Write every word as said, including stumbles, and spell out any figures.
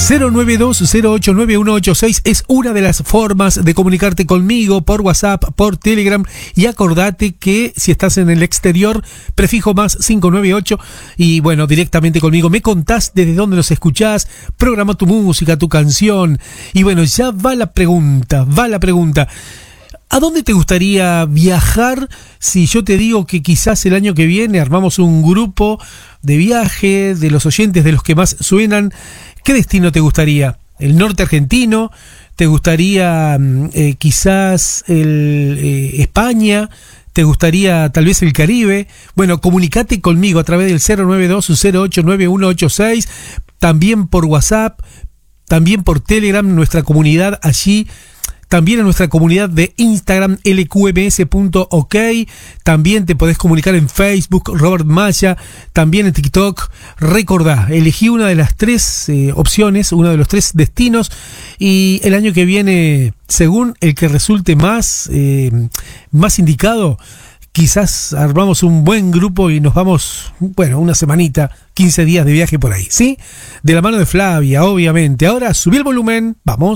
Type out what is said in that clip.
cero nueve dos cero ocho nueve uno ocho seis es una de las formas de comunicarte conmigo por WhatsApp, por Telegram, y acordate que si estás en el exterior, prefijo más cinco nueve ocho y bueno, directamente conmigo me contás desde dónde nos escuchás, programa tu música, tu canción, y bueno, ya va la pregunta, va la pregunta. ¿A dónde te gustaría viajar si yo te digo que quizás el año que viene armamos un grupo de viaje de los oyentes, de los que más suenan? ¿Qué destino te gustaría? ¿El norte argentino? ¿Te gustaría eh, quizás el, eh, España? ¿Te gustaría tal vez el Caribe? Bueno, comunicate conmigo a través del cero nueve dos cero ocho nueve uno ocho seis, también por WhatsApp, también por Telegram, nuestra comunidad allí. También en nuestra comunidad de Instagram, L Q M S punto ok. También te podés comunicar en Facebook, Robert Maya. También en TikTok. Recordá, elegí una de las tres eh, opciones, uno de los tres destinos. Y el año que viene, según el que resulte más, eh, más indicado, quizás armamos un buen grupo y nos vamos, bueno, una semanita, quince días de viaje por ahí, ¿sí? De la mano de Flavia, obviamente. Ahora subí el volumen, vamos.